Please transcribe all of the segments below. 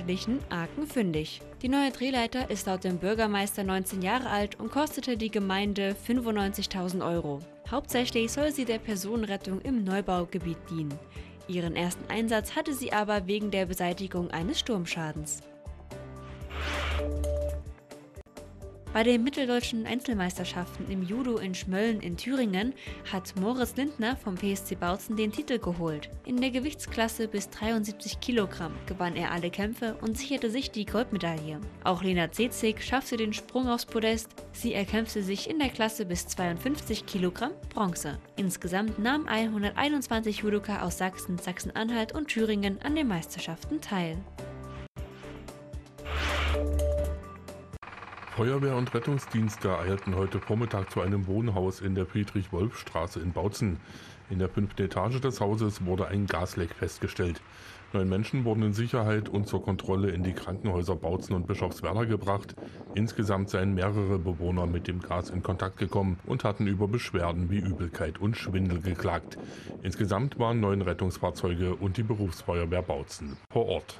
nördlichen Aachen fündig. Die neue Drehleiter ist laut dem Bürgermeister 19 Jahre alt und kostete die Gemeinde 95.000 Euro. Hauptsächlich soll sie der Personenrettung im Neubaugebiet dienen. Ihren ersten Einsatz hatte sie aber wegen der Beseitigung eines Sturmschadens. Bei den mitteldeutschen Einzelmeisterschaften im Judo in Schmölln in Thüringen hat Moritz Lindner vom PSC Bautzen den Titel geholt. In der Gewichtsklasse bis 73 Kilogramm gewann er alle Kämpfe und sicherte sich die Goldmedaille. Auch Lena Zezig schaffte den Sprung aufs Podest. Sie erkämpfte sich in der Klasse bis 52 Kilogramm Bronze. Insgesamt nahmen 121 Judoka aus Sachsen, Sachsen-Anhalt und Thüringen an den Meisterschaften teil. Feuerwehr und Rettungsdienste eilten heute Vormittag zu einem Wohnhaus in der Friedrich-Wolf-Straße in Bautzen. In der 5. Etage des Hauses wurde ein Gasleck festgestellt. 9 Menschen wurden in Sicherheit und zur Kontrolle in die Krankenhäuser Bautzen und Bischofswerda gebracht. Insgesamt seien mehrere Bewohner mit dem Gas in Kontakt gekommen und hatten über Beschwerden wie Übelkeit und Schwindel geklagt. Insgesamt waren 9 Rettungsfahrzeuge und die Berufsfeuerwehr Bautzen vor Ort.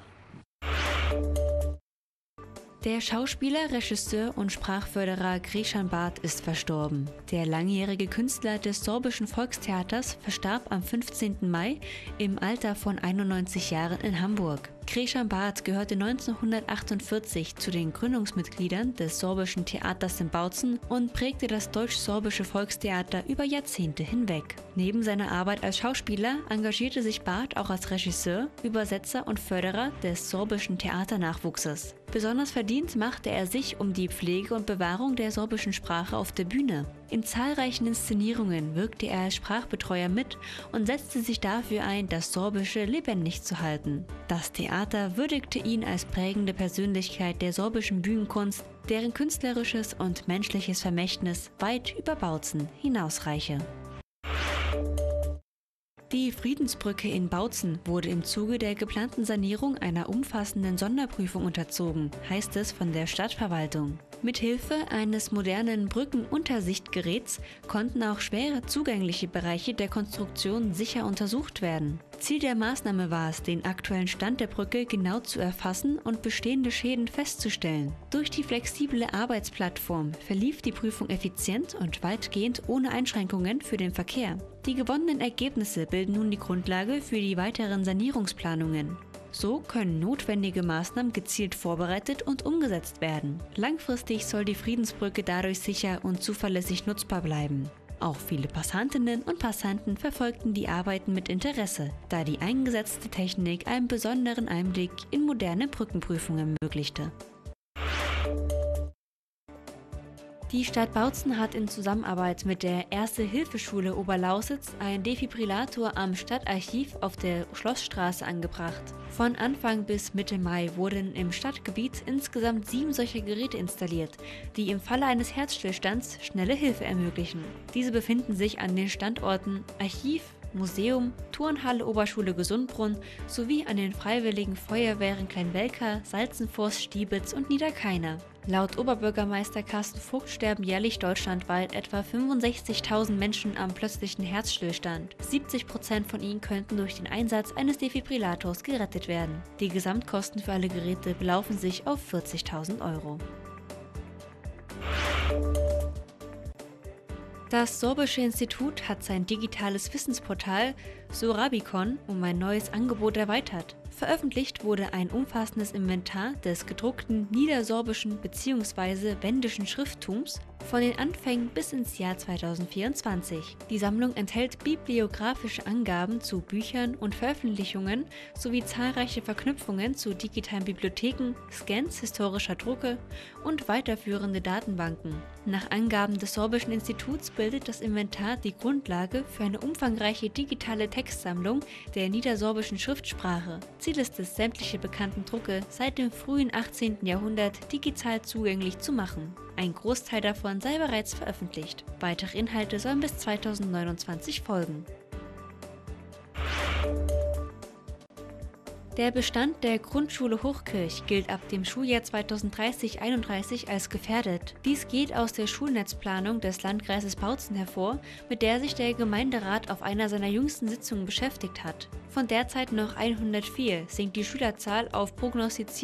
Der Schauspieler, Regisseur und Sprachförderer Krešan Barth ist verstorben. Der langjährige Künstler des Sorbischen Volkstheaters verstarb am 15. Mai im Alter von 91 Jahren in Hamburg. Krešan Barth gehörte 1948 zu den Gründungsmitgliedern des Sorbischen Theaters in Bautzen und prägte das deutsch-sorbische Volkstheater über Jahrzehnte hinweg. Neben seiner Arbeit als Schauspieler engagierte sich Barth auch als Regisseur, Übersetzer und Förderer des sorbischen Theaternachwuchses. Besonders verdient machte er sich um die Pflege und Bewahrung der sorbischen Sprache auf der Bühne. In zahlreichen Inszenierungen wirkte er als Sprachbetreuer mit und setzte sich dafür ein, das Sorbische lebendig zu halten. Das Theater würdigte ihn als prägende Persönlichkeit der sorbischen Bühnenkunst, deren künstlerisches und menschliches Vermächtnis weit über Bautzen hinausreiche. Die Friedensbrücke in Bautzen wurde im Zuge der geplanten Sanierung einer umfassenden Sonderprüfung unterzogen, heißt es von der Stadtverwaltung. Mithilfe eines modernen Brückenuntersichtgeräts konnten auch schwere zugängliche Bereiche der Konstruktion sicher untersucht werden. Ziel der Maßnahme war es, den aktuellen Stand der Brücke genau zu erfassen und bestehende Schäden festzustellen. Durch die flexible Arbeitsplattform verlief die Prüfung effizient und weitgehend ohne Einschränkungen für den Verkehr. Die gewonnenen Ergebnisse bilden nun die Grundlage für die weiteren Sanierungsplanungen. So können notwendige Maßnahmen gezielt vorbereitet und umgesetzt werden. Langfristig soll die Friedensbrücke dadurch sicher und zuverlässig nutzbar bleiben. Auch viele Passantinnen und Passanten verfolgten die Arbeiten mit Interesse, da die eingesetzte Technik einen besonderen Einblick in moderne Brückenprüfungen ermöglichte. Die Stadt Bautzen hat in Zusammenarbeit mit der Erste-Hilfe-Schule Oberlausitz einen Defibrillator am Stadtarchiv auf der Schlossstraße angebracht. Von Anfang bis Mitte Mai wurden im Stadtgebiet insgesamt 7 solcher Geräte installiert, die im Falle eines Herzstillstands schnelle Hilfe ermöglichen. Diese befinden sich an den Standorten Archiv, Museum, Turnhalle Oberschule Gesundbrunn sowie an den Freiwilligen Feuerwehren Kleinwelka, Salzenforst, Stiebitz und Niederkeiner. Laut Oberbürgermeister Carsten Vogt sterben jährlich deutschlandweit etwa 65.000 Menschen am plötzlichen Herzstillstand. 70% von ihnen könnten durch den Einsatz eines Defibrillators gerettet werden. Die Gesamtkosten für alle Geräte belaufen sich auf 40.000 Euro. Das Sorbische Institut hat sein digitales Wissensportal Sorabikon um ein neues Angebot erweitert. Veröffentlicht wurde ein umfassendes Inventar des gedruckten niedersorbischen bzw. wendischen Schrifttums von den Anfängen bis ins Jahr 2024. Die Sammlung enthält bibliografische Angaben zu Büchern und Veröffentlichungen sowie zahlreiche Verknüpfungen zu digitalen Bibliotheken, Scans historischer Drucke und weiterführende Datenbanken. Nach Angaben des Sorbischen Instituts bildet das Inventar die Grundlage für eine umfangreiche digitale Textsammlung der niedersorbischen Schriftsprache. Ziel ist es, sämtliche bekannten Drucke seit dem frühen 18. Jahrhundert digital zugänglich zu machen. Ein Großteil davon sei bereits veröffentlicht. Weitere Inhalte sollen bis 2029 folgen. Der Bestand der Grundschule Hochkirch gilt ab dem Schuljahr 2030/31 als gefährdet. Dies geht aus der Schulnetzplanung des Landkreises Bautzen hervor, mit der sich der Gemeinderat auf einer seiner jüngsten Sitzungen beschäftigt hat. Von derzeit noch 104 sinkt die Schülerzahl auf prognostiziert